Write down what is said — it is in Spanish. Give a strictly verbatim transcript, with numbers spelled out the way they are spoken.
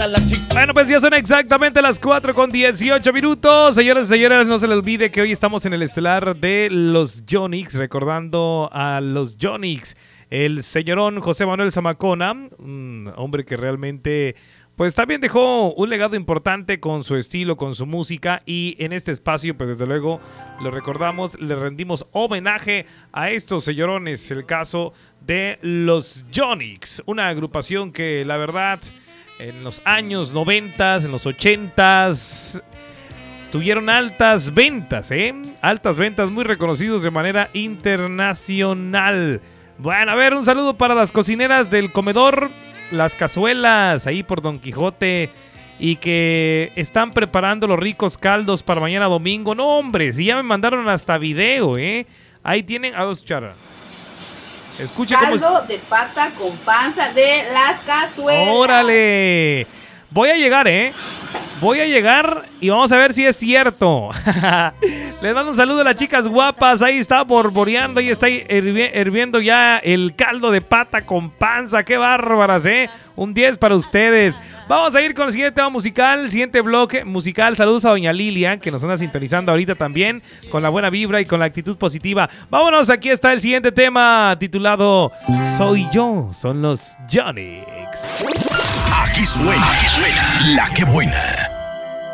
toda la chica. Bueno, pues ya son exactamente las cuatro con dieciocho minutos. Señoras y señores, no se les olvide que hoy estamos en el estelar de los Yonix, recordando a los Yonix. El señorón José Manuel Zamacona, un hombre que realmente pues también dejó un legado importante con su estilo, con su música, y en este espacio pues desde luego lo recordamos, le rendimos homenaje a estos señorones. El caso de los Yonix, una agrupación que la verdad en los años noventas, en los ochentas tuvieron altas ventas, ¿eh? Altas ventas, muy reconocidos de manera internacional. Bueno, a ver, un saludo para las cocineras del comedor Las Cazuelas, ahí por Don Quijote, y que están preparando los ricos caldos para mañana domingo. No, hombre, si ya me mandaron hasta video, ¿eh? Ahí tienen, a escuchar. Escuche Caldo cómo... de pata con panza de Las Cazuelas. ¡Órale! Voy a llegar, ¿eh? Voy a llegar y vamos a ver si es cierto. Les mando un saludo a las chicas guapas. Ahí está borboreando, ahí está hirvi- hirviendo ya el caldo de pata con panza. ¡Qué bárbaras, eh! Un diez para ustedes. Vamos a ir con el siguiente tema musical, el siguiente bloque musical. Saludos a doña Lilia, que nos anda sintonizando ahorita también, con la buena vibra y con la actitud positiva. Vámonos, aquí está el siguiente tema titulado Soy Yo, son los Yonix. Aquí suena, aquí suena La Que Buena.